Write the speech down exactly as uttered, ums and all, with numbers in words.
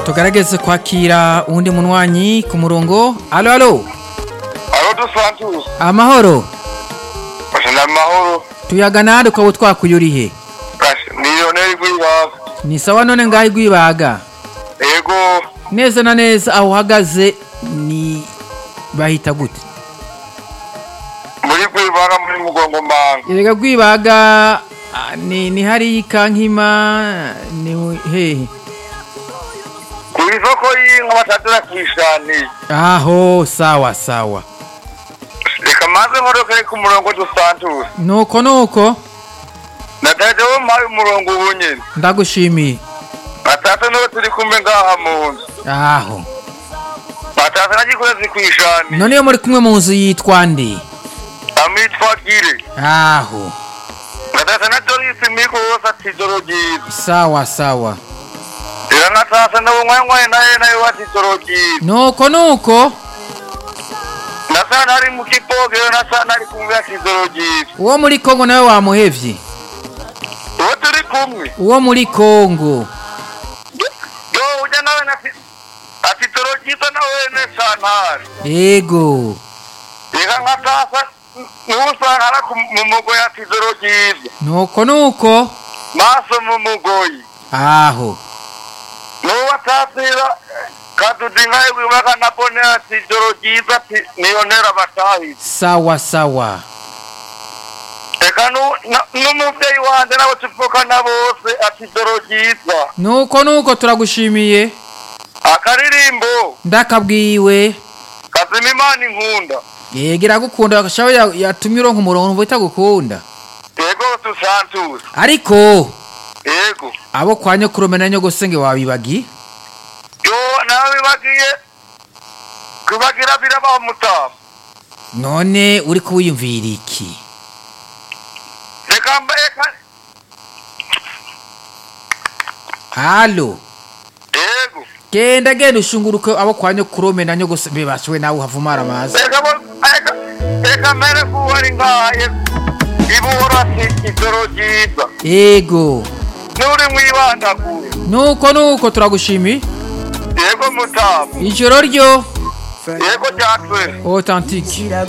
tugarageze kwakira uwundi munwanyi ku murongo. Alo alo. Alo dos Santos. Amahoro. Bashana amahoro. Tuyaga nande ukaba twakuyurihe? Ni Lionel Gwibaga. Ni sawa none ngahi Gwibaga. Ego. Neza na neza aho uhagaze ni bahita gute? Muri Gwibaga muri Mugongo Mbanga. Erega Gwibaga ah, ni ni hari ikankima ni hehe? Kuisoko y'inka batadura kwishani. Aho sawa sawa. Reka maze nkoroke ku murongo dos Santos. Nuko nuko Nataje wo mayi umurongo ubunyene. ndagushimiye. Batata no turi kumwe ngaha mu nzu. Aho. Batata nagikoreze kwishani. None yo muri kumwe mu nzu yitwa nde? Amitwa Gire. Aho. Batata na Doris miko wosa tidorogiza. Sawa sawa. Ira natasa no mwanywa naye naye wati dorogiza. Nuko nuko Nasana ari mu kipoge nasana ari kumwe ati dorogiza. uwo muri Kongo nawe wamuhevye. Uwo turi kumwe. Uwo muri Kongo. Yo uja nawe na ati dorogiza nawe ne santari. Ego. Ira natasa nusa ara mu mugoyi ati dorogiza. Nuko nuko Maso mu mugoyi. aho. Nuwa tatira kadudinga ibaka napone ati dorogiza ati niyonera batahi. Sawa sawa. Eka nu numuvyeyi wanje nabo tuvukana bose ati dorogiza. Nuko nuko turagushimiye. Akaririmbo Ndakabwiwe. kazima imana inkunda. Yegera gukunda bakashaho yatumye uronka umurongo mvuta gukunda. Ego tu Santos. Ariko Ego. abo kwa nyokurume na nyogosenge wabibagi. Yo nawe bagiye kubagira biraba mutamu. None uri kuwiyumvira iki? Reka mbeka. Halo. Ego. Genda genda ushunguruke abo kwa nyokurume na nyogosenge bashwe nawe uhavumara amazi. Eka bo eka eka mere kuwari ngaye. Ibura si idorogiza. Ego. Nuri mwibanda kuye. Nuko nuko turagushimiye. Ego mutamu. Ijoro ryo Ego cyatwe. authentique.